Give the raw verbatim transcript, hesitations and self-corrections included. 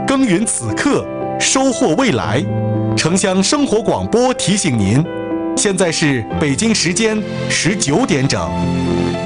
耕耘此刻，收获未来。城乡生活广播提醒您，现在是北京时间十九点整。